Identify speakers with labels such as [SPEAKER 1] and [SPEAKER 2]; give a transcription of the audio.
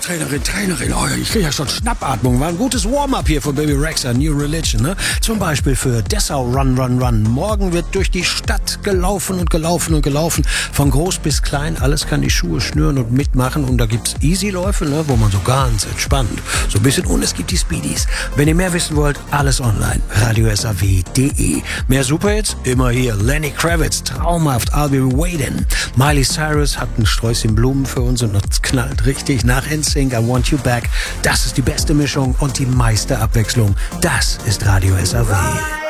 [SPEAKER 1] Trainerin. Oh, ich kriege ja schon Schnappatmung. War ein gutes Warm-up hier von Baby Rexha, New Religion. Ne? Zum Beispiel für Dessau Run. Morgen wird durch die Stadt gelaufen. Von groß bis klein, alles kann die Schuhe schnüren und mitmachen. Und da gibt's Easy-Läufe, ne? Wo man so ganz entspannt, so ein bisschen, und es gibt die Speedies. Wenn ihr mehr wissen wollt, alles online. radiosaw.de. Mehr Superhits? Immer hier. Lenny Kravitz, traumhaft, I'll be waiting. Miley Cyrus hat ein Sträußchen Blumen für uns und das knallt richtig. Nach NSYNC, I Want You Back. Das ist die beste Mischung und die meiste Abwechslung. Das ist Radio SAW.